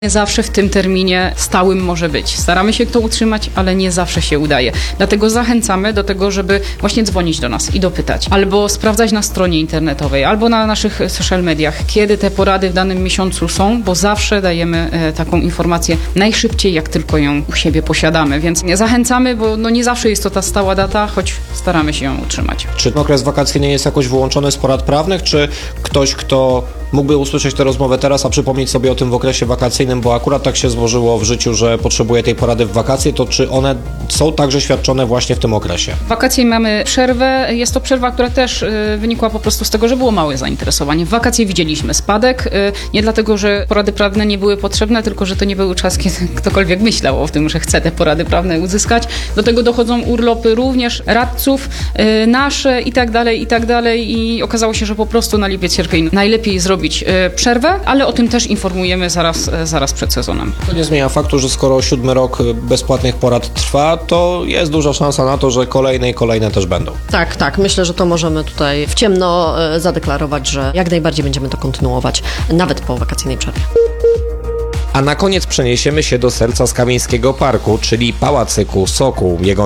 Nie zawsze w tym terminie stałym może być. Staramy się to utrzymać, ale nie zawsze się udaje. Dlatego zachęcamy do tego, żeby właśnie dzwonić do nas i dopytać. Albo sprawdzać na stronie internetowej, albo na naszych social mediach, kiedy te porady w danym miesiącu są, bo zawsze dajemy taką informację najszybciej, jak tylko ją u siebie posiadamy. Więc zachęcamy, bo nie zawsze jest to ta stała data, choć staramy się ją utrzymać. Czy okres wakacyjny jest jakoś wyłączony z porad prawnych, czy ktoś, kto mógłby usłyszeć tę rozmowę teraz, a przypomnieć sobie o tym w okresie wakacyjnym, bo akurat tak się złożyło w życiu, że potrzebuje tej porady w wakacje, to czy one są także świadczone właśnie w tym okresie? W wakacje mamy przerwę. Jest to przerwa, która też wynikła po prostu z tego, że było małe zainteresowanie. W wakacje widzieliśmy spadek. Nie dlatego, że porady prawne nie były potrzebne, tylko że to nie był czas, kiedy ktokolwiek myślał o tym, że chce te porady prawne uzyskać. Do tego dochodzą urlopy również radców, nasze i tak dalej. I okazało się, że po prostu na lipiec, sierpień najlepiej zrobić przerwę, ale o tym też informujemy zaraz przed sezonem. To nie zmienia faktu, że skoro 7 rok bezpłatnych porad trwa, to jest duża szansa na to, że kolejne też będą. Tak. Myślę, że to możemy tutaj w ciemno zadeklarować, że jak najbardziej będziemy to kontynuować, nawet po wakacyjnej przerwie. A na koniec przeniesiemy się do serca Skawieńskiego Parku, czyli Pałacyku Sokół. Jego